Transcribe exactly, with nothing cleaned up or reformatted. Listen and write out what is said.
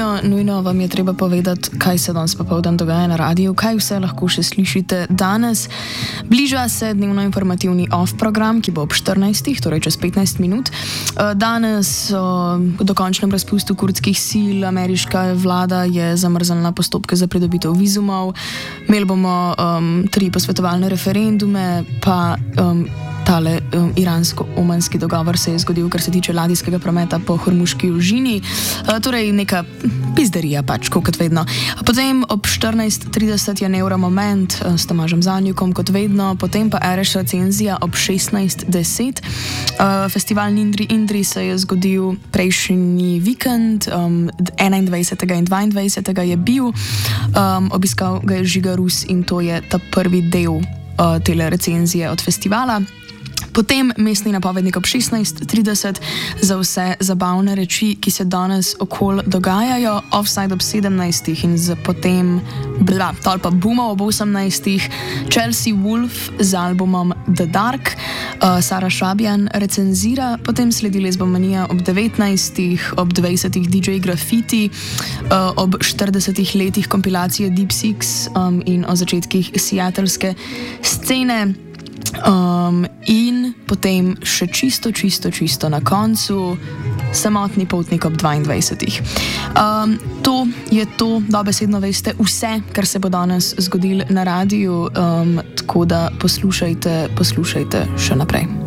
nujno, nujno vam je treba povedati, kaj se danes popoldan dogaja na radiju, kaj vse lahko še slišite danes. Bliža se dnevno informativni off program, ki bo ob štirinajstih, torej čez petnajst minut. Danes o dokončnem razpustu kurdskih sil ameriška vlada je zamrznila postopke za pridobitev vizumov. Imeli bomo um, tri posvetovalne referendume, pa um, tale um, iransko-omanski dogovor se je zgodil, kar se tiče ladijskega prometa po Hormuški užini. Uh, torej neka pizderija pač, kot vedno. Potem ob štirinajst trideset je Neuromoment uh, s Tomažem Zanjukom, kot vedno. Potem pa Ereš recenzija ob šestnajst deset. Uh, festival Indri Indri se je zgodil prejšnji vikend, um, enaindvajsetega in dvaindvajsetega je bil. Um, obiskal ga je Žiga Rus in to je ta prvi del uh, tele recenzije od festivala. Potem mestni napovednik ob šestnajst trideset za vse zabavne reči, ki se danes okoli dogajajo, Offside ob sedemnajstih in z potem bla, tol pa Buma ob osemnajstih, Chelsea Wolf z albumom The Dark, uh, Sara Šabjan recenzira, potem sledi Lezbomanija ob devetnajstih, ob dvajsetih D J Graffiti, uh, ob štiridesetih letih kompilacije Deep Six um, in o začetkih seattleske scene. Um, in potem še čisto, čisto, čisto na koncu samotni potnik ob dvaindvajsetih. Um, to je to, dobesedno veste vse, kar se bo danes zgodilo na radiju, um, tako da poslušajte, poslušajte še naprej.